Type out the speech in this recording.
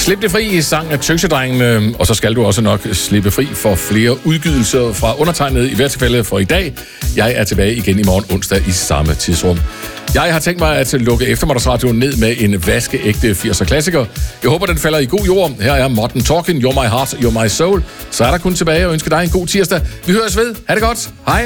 Slip det fri, sang af Tøsedrengene, og så skal du også nok slippe fri for flere udgydelser fra undertegnet i hvert tilfælde for i dag. Jeg er tilbage igen i morgen onsdag i samme tidsrum. Jeg har tænkt mig at lukke eftermiddagsradioen ned med en vaskeægte 80'er klassiker. Jeg håber, den falder i god jord. Her er Modern Talking, You're My Heart, You're My Soul. Så er der kun tilbage at ønske dig en god tirsdag. Vi høres ved. Ha' det godt. Hej.